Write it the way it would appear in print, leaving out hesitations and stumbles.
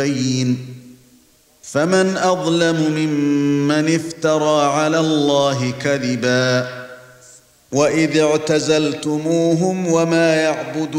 فمن أظلم ممن افترى على الله كذبا وإذ اعتزلتموهم وما يعبدون